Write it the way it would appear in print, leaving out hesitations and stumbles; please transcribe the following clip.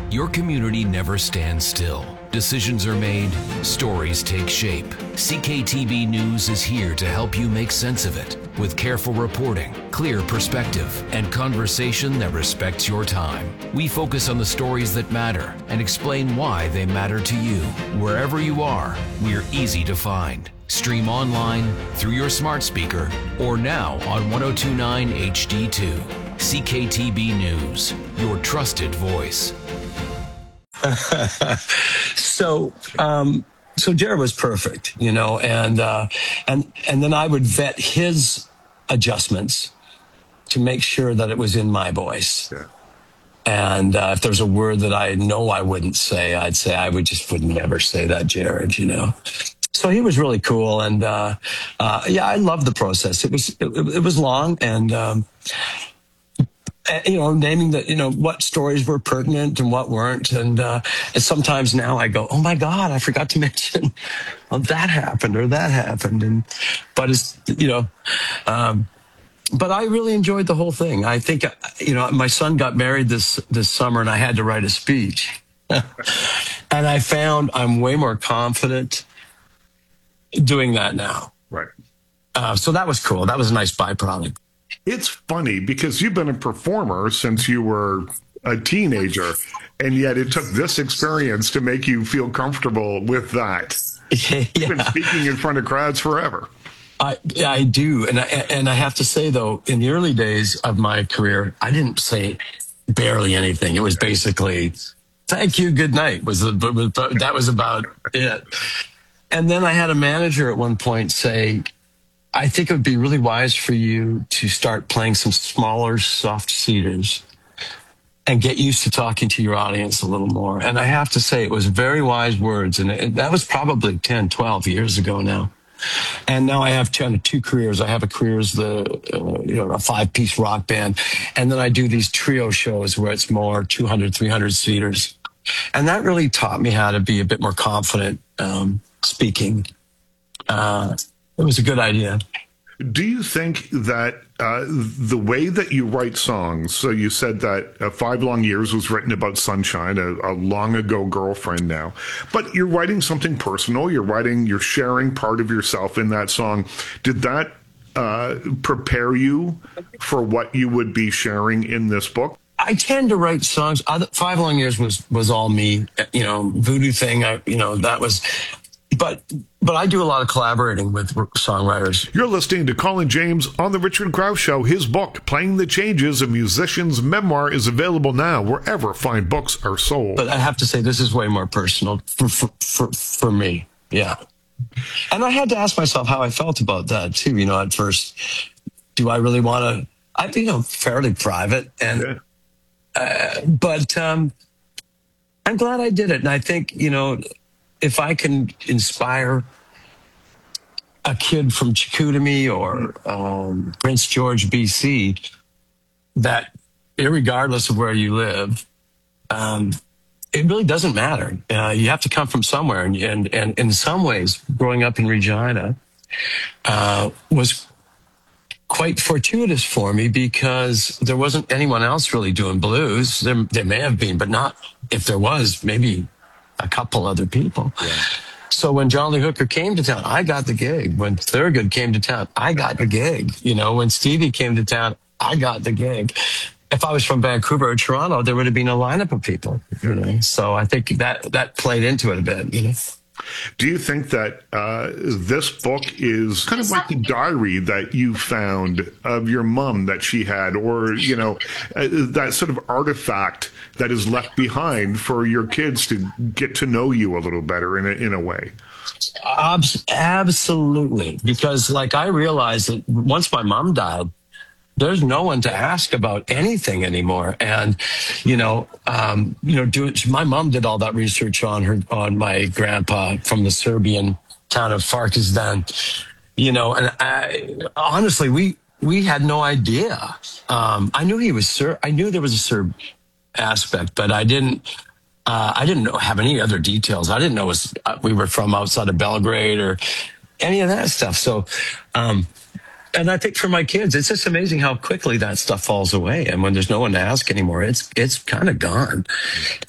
Your community never stands still. Decisions are made, stories take shape. CKTB News is here to help you make sense of it with careful reporting, clear perspective, and conversation that respects your time. We focus on the stories that matter and explain why they matter to you. Wherever you are, we're easy to find. Stream online, through your smart speaker, or now on 1029 HD2. CKTB News, your trusted voice. So Jared was perfect, you know, and then I would vet his adjustments to make sure that it was in my voice. Yeah. And if there's a word that I know I wouldn't say, I'd say I would never say that, Jared, you know. So he was really cool, and yeah, I loved the process. It was long, and you know, naming the, you know, what stories were pertinent and what weren't. And sometimes now I go, oh my God, I forgot to mention, well, that happened or that happened. But it's, you know, but I really enjoyed the whole thing. I think, you know, my son got married this summer and I had to write a speech. And I found I'm way more confident doing that now. Right. So that was cool. That was a nice byproduct. It's funny because you've been a performer since you were a teenager, and yet it took this experience to make you feel comfortable with that. Yeah. You've been speaking in front of crowds forever. I do. And I have to say, though, in the early days of my career, I didn't say barely anything. It was basically, thank you, good night. That was about it. And then I had a manager at one point say, I think it would be really wise for you to start playing some smaller, soft cedars and get used to talking to your audience a little more. And I have to say, it was very wise words. And that was probably 10, 12 years ago now. And now I have kind of two careers. I have a career as a 5-piece rock band. And then I do these trio shows where it's more 200, 300 seaters. And that really taught me how to be a bit more confident speaking. It was a good idea. Do you think that the way that you write songs, so you said that 5 Long Years was written about sunshine, a long ago girlfriend now, but you're writing something personal, you're sharing part of yourself in that song. Did that prepare you for what you would be sharing in this book? I tend to write songs. 5 Long Years was all me, you know, voodoo thing. That was, but I do a lot of collaborating with songwriters. You're listening to Colin James on The Richard Grouse Show. His book, Playing the Changes, a musician's memoir, is available now wherever fine books are sold. But I have to say, this is way more personal for me. Yeah. And I had to ask myself how I felt about that, too. You know, at first, do I really want to? I'm, you know, fairly private. And, but I'm glad I did it. And I think, you know, if I can inspire a kid from Chicoutimi or Prince George, BC, that irregardless of where you live, it really doesn't matter. You have to come from somewhere. And in some ways, growing up in Regina was quite fortuitous for me because there wasn't anyone else really doing blues. There may have been, but not, if there was, maybe a couple other people. Yeah. So when John Lee Hooker came to town, I got the gig. When Thurgood came to town, I got the gig. You know, when Stevie came to town, I got the gig. If I was from Vancouver or Toronto, there would have been a lineup of people. You know, so I think that played into it a bit. You know. Do you think that this book is kind of like the diary that you found of your mom that she had, or, you know, that sort of artifact that is left behind for your kids to get to know you a little better in a way? Absolutely. Because, like, I realized that once my mom died, there's no one to ask about anything anymore. And, my mom did all that research on my grandpa from the Serbian town of Farkasdan, and honestly, we had no idea. I knew he was I knew there was a Serb aspect, but I didn't have any other details. I didn't know we were from outside of Belgrade or any of that stuff. So, and I think for my kids, it's just amazing how quickly that stuff falls away. And when there's no one to ask anymore, it's kind of gone.